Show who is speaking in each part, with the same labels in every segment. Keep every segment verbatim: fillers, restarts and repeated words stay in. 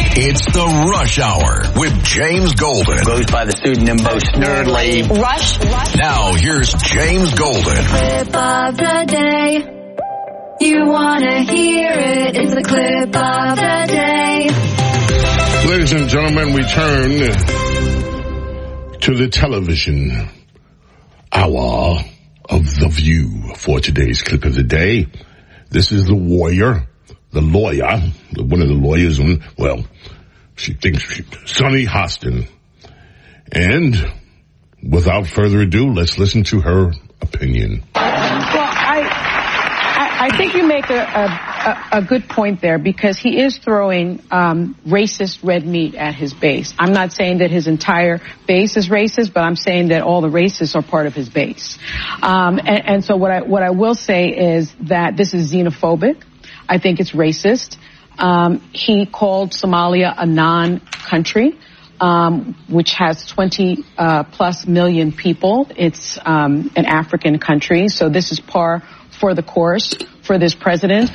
Speaker 1: It's the Rush Hour with James Golden.
Speaker 2: Goes by the pseudonym Bo Snerdley.
Speaker 3: Rush, Rush.
Speaker 1: Now here's James Golden.
Speaker 4: Clip of the day. You wanna hear it? It's the clip of the day.
Speaker 5: Ladies and gentlemen, we turn to the television hour of The View for today's clip of the day. This is the warrior, the lawyer, one of the lawyers, well, she thinks she, Sunny Hostin. And without further ado, let's listen to her opinion.
Speaker 6: Well, I, I, I think you make a, a, a good point there, because he is throwing um, racist red meat at his base. I'm not saying that his entire base is racist, but I'm saying that all the racists are part of his base. Um, and, and so what I what I will say is that this is xenophobic. I think it's racist. Um, he called Somalia a non-country, um, which has twenty uh, plus million people. It's um, an African country, so this is par for the course for this president.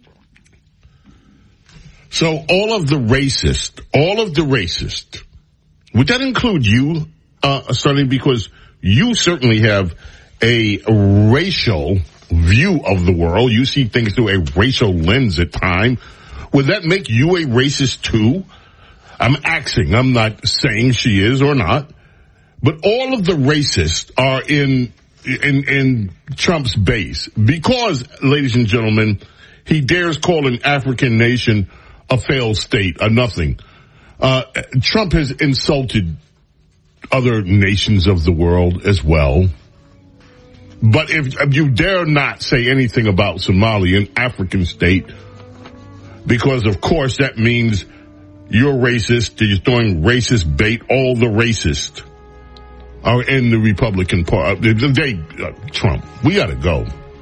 Speaker 5: So all of the racist, all of the racist, would that include you, uh, Sonny? Because you certainly have a racial view of the world. You see things through a racial lens at times. Would that make you a racist too? I'm asking. I'm not saying she is or not. But all of the racists are in, in, in Trump's base because, ladies and gentlemen, he dares call an African nation a failed state, a nothing. Uh, Trump has insulted other nations of the world as well. But if, if you dare not say anything about Somalia, an African state, because of course that means you're racist, you're throwing racist bait, all the racists are in the Republican Party. They, uh, Trump, we gotta go.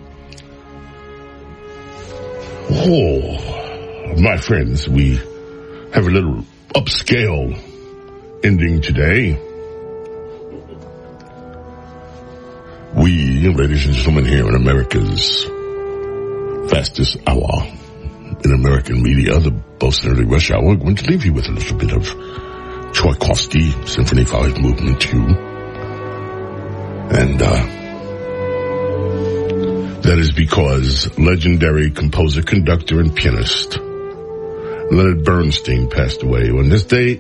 Speaker 5: Oh, my friends, we have a little upscale ending today. We, ladies and gentlemen, here in America's fastest hour in American media, the Bo Snerdley Rush Hour, we're going to leave you with a little bit of Tchaikovsky, Symphony five, Movement two. And, uh, that is because legendary composer, conductor, and pianist Leonard Bernstein passed away on this day